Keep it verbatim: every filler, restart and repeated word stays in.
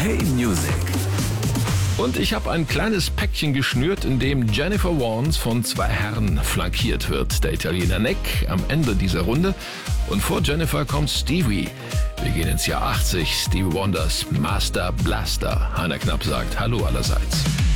Play Music. Und ich habe ein kleines Päckchen geschnürt, in dem Jennifer Warnes von zwei Herren flankiert wird. Der Italiener Nick am Ende dieser Runde. Und vor Jennifer kommt Stevie. Wir gehen ins Jahr achtzig. Stevie Wonders Master Blaster. Heiner Knapp sagt Hallo allerseits.